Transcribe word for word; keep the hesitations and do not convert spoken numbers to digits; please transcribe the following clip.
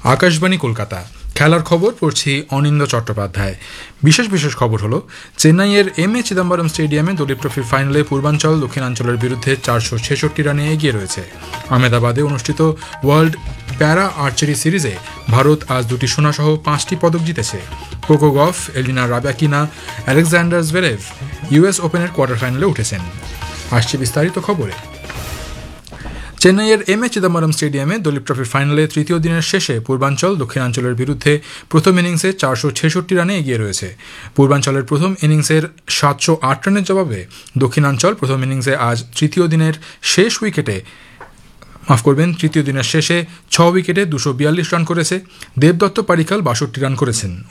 আকাশবাণী কলকাতা খেলার খবর পড়ছি অনিন্দ চট্টোপাধ্যায়। বিশেষ বিশেষ খবর হলো, চেন্নাইয়ের এম এ চিদম্বরম স্টেডিয়ামে দলীপ ট্রফির ফাইনালে পূর্বাঞ্চল দক্ষিণাঞ্চলের বিরুদ্ধে চারশো ছেষট্টি রানে এগিয়ে রয়েছে। আহমেদাবাদে অনুষ্ঠিত ওয়ার্ল্ড প্যারা আর্চারি সিরিজে ভারত আজ দুটি সোনাসহ পাঁচটি পদক জিতেছে। কোকো গফ, এলিনা রাবাকিনা, আলেকজান্ডার জভেরেভ ইউএস ওপেনের কোয়ার্টার ফাইনালে উঠেছেন। আসছে বিস্তারিত খবরে। চেন্নাইয়ের এম এ চিদম্বরম স্টেডিয়ামে দলীপ ট্রফির ফাইনালে তৃতীয় দিনের শেষে পূর্বাঞ্চল দক্ষিণাঞ্চলের বিরুদ্ধে প্রথম ইনিংসে চারশো ছেষট্টি রানে এগিয়ে রয়েছে। পূর্বাঞ্চলের প্রথম ইনিংসের সাতশো আট রানের জবাবে দক্ষিণাঞ্চল প্রথম ইনিংসে আজ তৃতীয় দিনের শেষ উইকেটে মাফ করবেন তৃতীয় দিনের শেষে ছ উইকেটে দুশো বিয়াল্লিশ রান করেছে। দেবদত্ত পারিকাল বাষট্টি রান করেছেন।